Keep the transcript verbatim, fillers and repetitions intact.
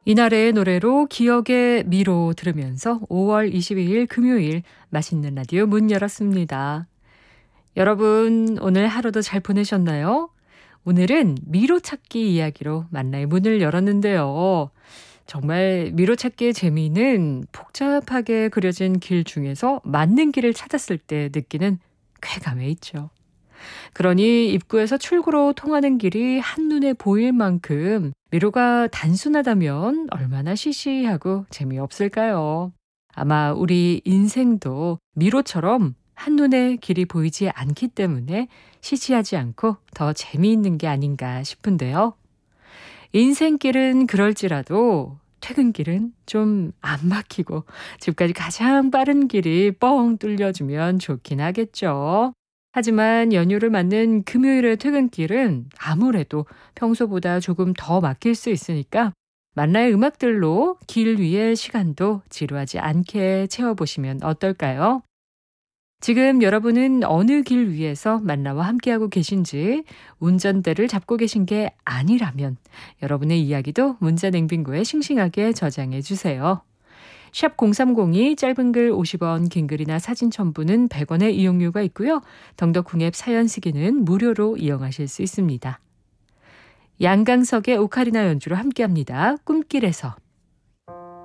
이날의 노래로 기억의 미로 들으면서 오월 이십이일 금요일 맛있는 라디오 문 열었습니다. 여러분 오늘 하루도 잘 보내셨나요? 오늘은 미로 찾기 이야기로 만나의 문을 열었는데요. 정말 미로 찾기의 재미는 복잡하게 그려진 길 중에서 맞는 길을 찾았을 때 느끼는 쾌감에 있죠. 그러니 입구에서 출구로 통하는 길이 한눈에 보일 만큼 미로가 단순하다면 얼마나 시시하고 재미없을까요? 아마 우리 인생도 미로처럼 한눈에 길이 보이지 않기 때문에 시시하지 않고 더 재미있는 게 아닌가 싶은데요. 인생길은 그럴지라도 퇴근길은 좀 안 막히고 집까지 가장 빠른 길이 뻥 뚫려주면 좋긴 하겠죠. 하지만 연휴를 맞는 금요일의 퇴근길은 아무래도 평소보다 조금 더 막힐 수 있으니까 만나의 음악들로 길 위의 시간도 지루하지 않게 채워보시면 어떨까요? 지금 여러분은 어느 길 위에서 만나와 함께하고 계신지 운전대를 잡고 계신 게 아니라면 여러분의 이야기도 문자냉빙고에 싱싱하게 저장해 주세요. 샵 공삼공이 짧은 글 오십 원, 긴 글이나 사진 첨부는 백 원의 이용료가 있고요. 덩덕궁 앱 사연 쓰기는 무료로 이용하실 수 있습니다. 양강석의 오카리나 연주로 함께합니다. 꿈길에서.